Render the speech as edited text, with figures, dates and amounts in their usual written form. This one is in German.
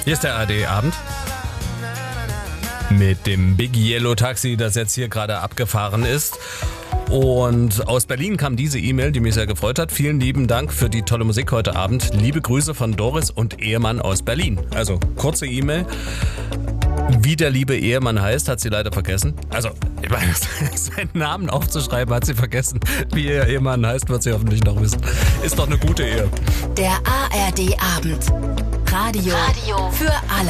Hier ist der ARD-Abend mit dem Big Yellow Taxi, das jetzt hier gerade abgefahren ist. Und aus Berlin kam diese E-Mail, die mich sehr gefreut hat. Vielen lieben Dank für die tolle Musik heute Abend. Liebe Grüße von Doris und Ehemann aus Berlin. Also kurze E-Mail. Wie der liebe Ehemann heißt, hat sie leider vergessen. Also, ich meine, seinen Namen aufzuschreiben, hat sie vergessen. Wie ihr Ehemann heißt, wird sie hoffentlich noch wissen. Ist doch eine gute Ehe. Der ARD-Abend. Radio für alle.